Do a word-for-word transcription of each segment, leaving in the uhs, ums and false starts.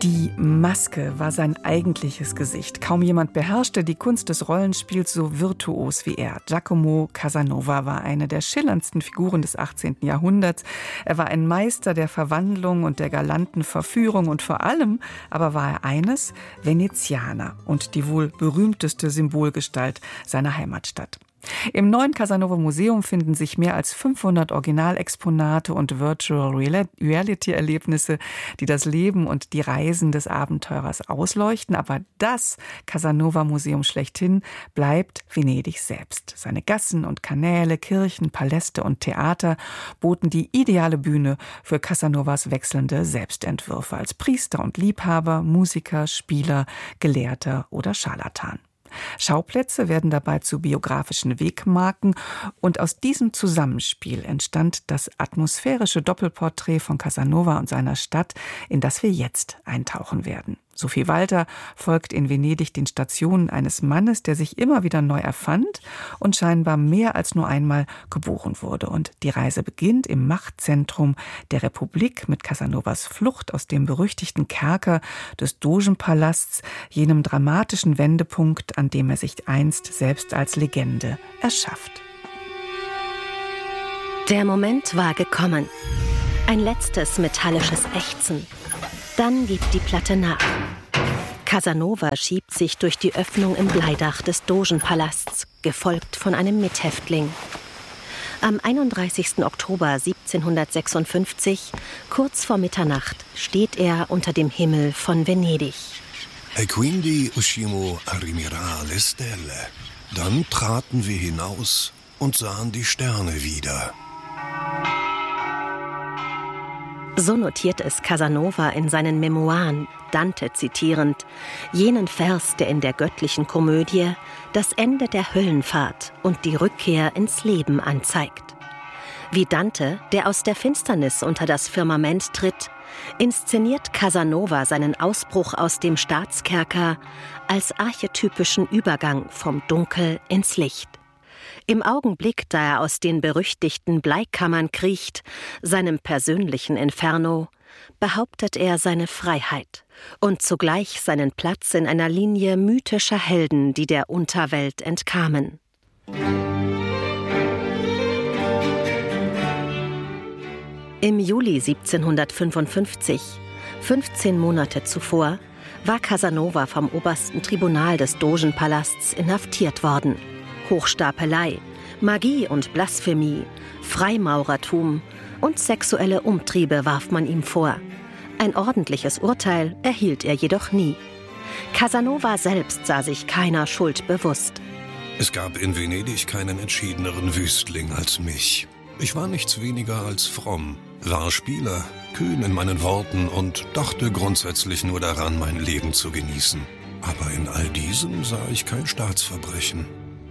Die Maske war sein eigentliches Gesicht. Kaum jemand beherrschte die Kunst des Rollenspiels so virtuos wie er. Giacomo Casanova war eine der schillerndsten Figuren des achtzehnten Jahrhunderts. Er war ein Meister der Verwandlung und der galanten Verführung und vor allem aber war er eines, Venezianer und die wohl berühmteste Symbolgestalt seiner Heimatstadt. Im neuen Casanova Museum finden sich mehr als fünfhundert Originalexponate und Virtual Reality Erlebnisse, die das Leben und die Reisen des Abenteurers ausleuchten. Aber das Casanova Museum schlechthin bleibt Venedig selbst. Seine Gassen und Kanäle, Kirchen, Paläste und Theater boten die ideale Bühne für Casanovas wechselnde Selbstentwürfe als Priester und Liebhaber, Musiker, Spieler, Gelehrter oder Scharlatan. Schauplätze werden dabei zu biografischen Wegmarken und aus diesem Zusammenspiel entstand das atmosphärische Doppelporträt von Casanova und seiner Stadt, in das wir jetzt eintauchen werden. Sophie Walter folgt in Venedig den Stationen eines Mannes, der sich immer wieder neu erfand und scheinbar mehr als nur einmal geboren wurde. Und die Reise beginnt im Machtzentrum der Republik mit Casanovas Flucht aus dem berüchtigten Kerker des Dogenpalasts, jenem dramatischen Wendepunkt, an dem er sich einst selbst als Legende erschafft. Der Moment war gekommen. Ein letztes metallisches Ächzen. Dann gibt die Platte nach. Casanova schiebt sich durch die Öffnung im Bleidach des Dogenpalasts, gefolgt von einem Mithäftling. Am einunddreißigsten Oktober siebzehnhundertsechsundfünfzig, kurz vor Mitternacht, steht er unter dem Himmel von Venedig. E quindi uscimo a rimirare le stelle. Dann traten wir hinaus und sahen die Sterne wieder. So notiert es Casanova in seinen Memoiren, Dante zitierend, jenen Vers, der in der göttlichen Komödie das Ende der Höllenfahrt und die Rückkehr ins Leben anzeigt. Wie Dante, der aus der Finsternis unter das Firmament tritt, inszeniert Casanova seinen Ausbruch aus dem Staatskerker als archetypischen Übergang vom Dunkel ins Licht. Im Augenblick, da er aus den berüchtigten Bleikammern kriecht, seinem persönlichen Inferno, behauptet er seine Freiheit und zugleich seinen Platz in einer Linie mythischer Helden, die der Unterwelt entkamen. Im Juli siebzehnhundertfünfundfünfzig, fünfzehn Monate zuvor, war Casanova vom obersten Tribunal des Dogenpalasts inhaftiert worden. Hochstapelei, Magie und Blasphemie, Freimaurertum und sexuelle Umtriebe warf man ihm vor. Ein ordentliches Urteil erhielt er jedoch nie. Casanova selbst sah sich keiner Schuld bewusst. Es gab in Venedig keinen entschiedeneren Wüstling als mich. Ich war nichts weniger als fromm, war Spieler, kühn in meinen Worten und dachte grundsätzlich nur daran, mein Leben zu genießen. Aber in all diesem sah ich kein Staatsverbrechen.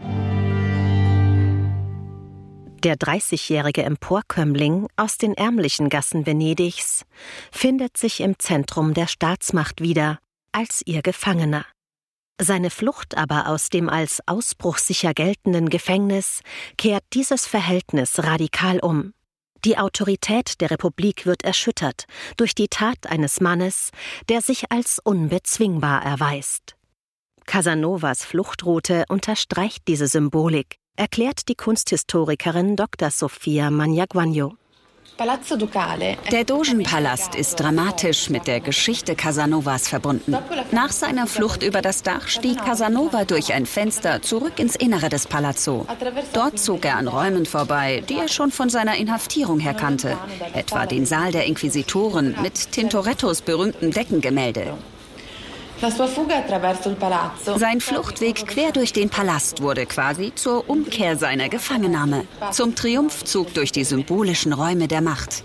Der dreißigjährige Emporkömmling aus den ärmlichen Gassen Venedigs findet sich im Zentrum der Staatsmacht wieder, als ihr Gefangener. Seine Flucht aber aus dem als ausbruchssicher geltenden Gefängnis kehrt dieses Verhältnis radikal um. Die Autorität der Republik wird erschüttert durch die Tat eines Mannes, der sich als unbezwingbar erweist. Casanovas Fluchtroute unterstreicht diese Symbolik, erklärt die Kunsthistorikerin Doktor Sofia Magnaguagno. Der Dogenpalast ist dramatisch mit der Geschichte Casanovas verbunden. Nach seiner Flucht über das Dach stieg Casanova durch ein Fenster zurück ins Innere des Palazzo. Dort zog er an Räumen vorbei, die er schon von seiner Inhaftierung her kannte, etwa den Saal der Inquisitoren mit Tintorettos berühmtem Deckengemälde. Sein Fluchtweg quer durch den Palast wurde quasi zur Umkehr seiner Gefangennahme, zum Triumphzug durch die symbolischen Räume der Macht.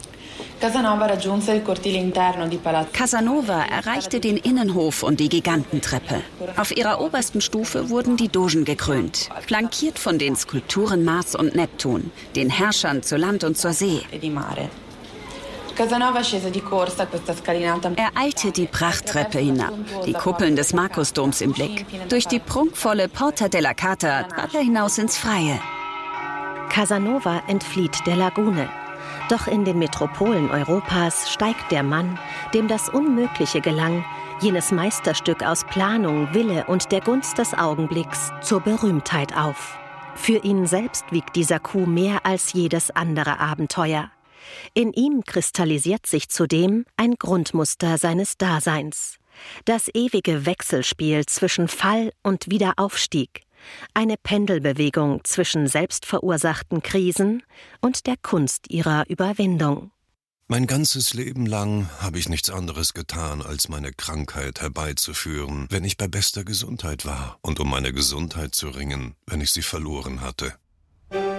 Casanova erreichte den Innenhof und die Gigantentreppe. Auf ihrer obersten Stufe wurden die Dogen gekrönt, flankiert von den Skulpturen Mars und Neptun, den Herrschern zu Land und zur See. Er eilte die Prachttreppe hinab, die Kuppeln des Markusdoms im Blick. Durch die prunkvolle Porta della Carta trat er hinaus ins Freie. Casanova entflieht der Lagune. Doch in den Metropolen Europas steigt der Mann, dem das Unmögliche gelang, jenes Meisterstück aus Planung, Wille und der Gunst des Augenblicks, zur Berühmtheit auf. Für ihn selbst wiegt dieser Coup mehr als jedes andere Abenteuer. In ihm kristallisiert sich zudem ein Grundmuster seines Daseins. Das ewige Wechselspiel zwischen Fall und Wiederaufstieg. Eine Pendelbewegung zwischen selbstverursachten Krisen und der Kunst ihrer Überwindung. Mein ganzes Leben lang habe ich nichts anderes getan, als meine Krankheit herbeizuführen, wenn ich bei bester Gesundheit war, und um meine Gesundheit zu ringen, wenn ich sie verloren hatte.